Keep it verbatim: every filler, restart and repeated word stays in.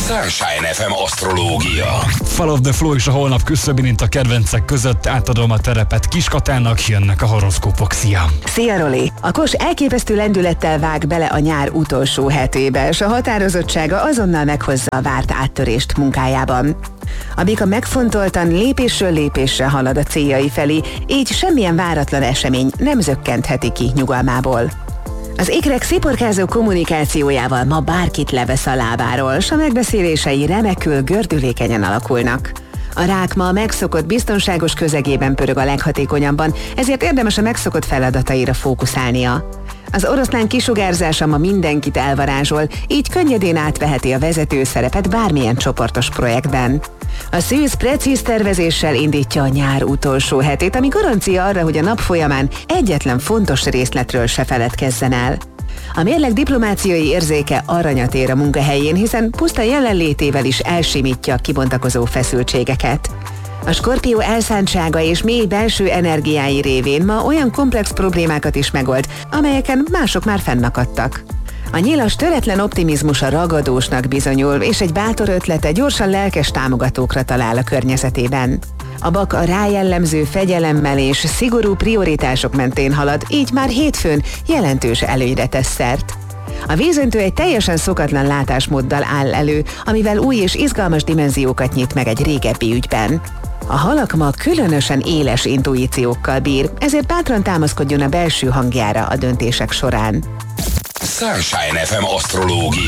Sunshine ef em asztrológia. Fall of the Flow is a holnap küszöbén a kedvencek között, átadom a terepet Kiskatának, jönnek a horoszkópok. Szia! Szia, Roli! A Kos elképesztő lendülettel vág bele a nyár utolsó hetébe, és a határozottsága azonnal meghozza a várt áttörést munkájában. A Bika megfontoltan lépésről lépésre halad a céljai felé, így semmilyen váratlan esemény nem zökkentheti ki nyugalmából. Az ikrek sziporkázó kommunikációjával ma bárkit levesz a lábáról, s a megbeszélései remekül gördülékenyen alakulnak. A rák ma a megszokott biztonságos közegében pörög a leghatékonyabban, ezért érdemes a megszokott feladataira fókuszálnia. Az oroszlán kisugárzása ma mindenkit elvarázsol, így könnyedén átveheti a vezető szerepet bármilyen csoportos projektben. A szűz precíz tervezéssel indítja a nyár utolsó hetét, ami garancia arra, hogy a nap folyamán egyetlen fontos részletről se feledkezzen el. A mérleg diplomáciai érzéke aranyat ér a munkahelyén, hiszen puszta jelenlétével is elsimítja a kibontakozó feszültségeket. A Skorpió elszántsága és mély belső energiái révén ma olyan komplex problémákat is megold, amelyeken mások már fennakadtak. A nyilas töretlen optimizmusa ragadósnak bizonyul, és egy bátor ötlete gyorsan lelkes támogatókra talál a környezetében. A Bak a rájellemző fegyelemmel és szigorú prioritások mentén halad, így már hétfőn jelentős előnyre tesz szert. A vízöntő egy teljesen szokatlan látásmóddal áll elő, amivel új és izgalmas dimenziókat nyit meg egy régebbi ügyben. A halak ma különösen éles intuíciókkal bír, ezért bátran támaszkodjon a belső hangjára a döntések során. Sunshine ef em asztrológia.